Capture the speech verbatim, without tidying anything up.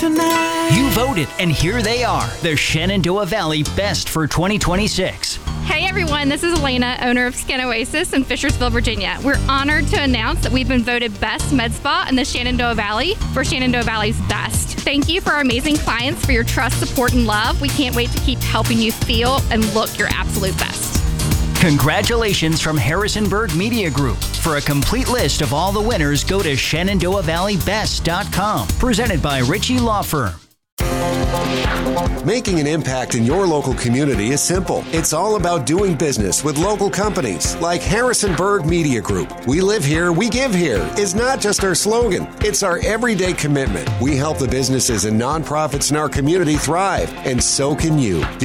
tonight. You voted, and here they are, the Shenandoah Valley Best for twenty twenty-six. Hey everyone, this is Elena, owner of Skin Oasis in Fishersville, Virginia. We're honored to announce that we've been voted Best Med Spa in the Shenandoah Valley for Shenandoah Valley's Best. Thank you for our amazing clients for your trust, support, and love. We can't wait to keep helping you feel and look your absolute best. Congratulations from Harrisonburg Media Group. For a complete list of all the winners, go to Shenandoah Valley Best dot com. Presented by Ritchie Law Firm. Making an impact in your local community is simple. It's all about doing business with local companies like Harrisonburg Media Group. We live here, we give here is not just our slogan. It's our everyday commitment. We help the businesses and nonprofits in our community thrive, and so can you.